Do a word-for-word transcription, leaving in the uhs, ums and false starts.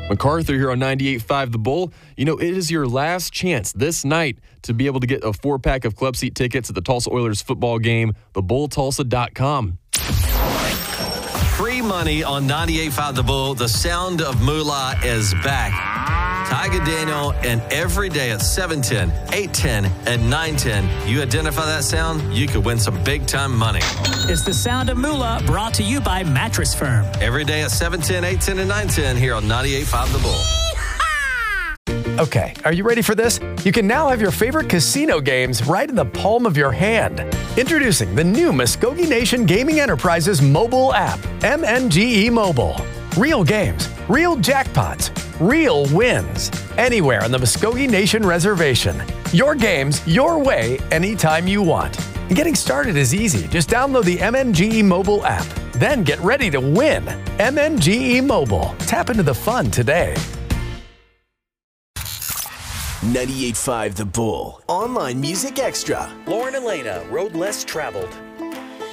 MacArthur here on ninety-eight point five The Bull. You know, it is your last chance this night to be able to get a four-pack of club seat tickets at the Tulsa Oilers football game, the bull tulsa dot com. Free money on ninety-eight point five The Bull. The sound of moolah is back. Tiger Daniel, and every day at seven ten, eight ten, and nine ten, you identify that sound, you could win some big-time money. It's the sound of moolah, brought to you by Mattress Firm. Every day at seven ten, eight ten, and nine ten here on ninety-eight point five The Bull. Okay, are you ready for this? You can now have your favorite casino games right in the palm of your hand. Introducing the new Muskogee Nation Gaming Enterprises mobile app, M N G E Mobile. Real games, real jackpots, real wins. Anywhere on the Muskogee Nation Reservation. Your games, your way, anytime you want. And getting started is easy. Just download the M N G E Mobile app. Then get ready to win. M N G E Mobile. Tap into the fun today. ninety-eight point five The Bull. Online Music Extra. Lauren Elena, Road Less Traveled.